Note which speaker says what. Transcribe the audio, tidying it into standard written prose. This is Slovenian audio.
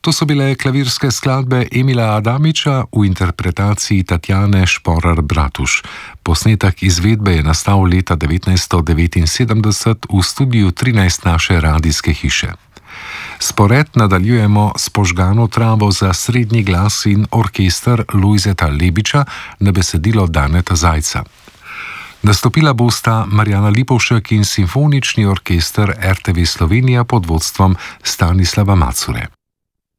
Speaker 1: To so bile klavirske skladbe Emila Adamiča v interpretaciji Tatjane Šporar-Bratuš. Posnetek izvedbe je nastal leta 1979 v studiu 13 naše radijske hiše. Spored nadaljujemo s Požgano travo za srednji glas in orkester Lojzeta Lebiča na besedilo Daneta Zajca. Nastopila bosta Marjana Lipovšek in simfonični orkester RTV Slovenija pod vodstvom Stanislava Macure.